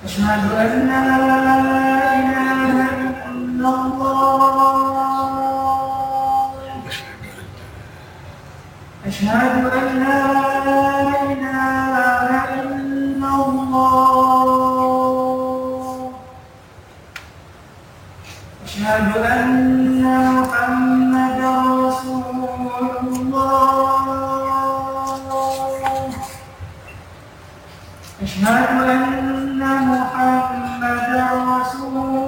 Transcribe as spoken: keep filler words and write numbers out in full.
أشهد أن لا إله إلا الله. أشهد أن لا إله إلا الله. أشهد أن محمدا رسول الله. أشهد أن محمدا رسول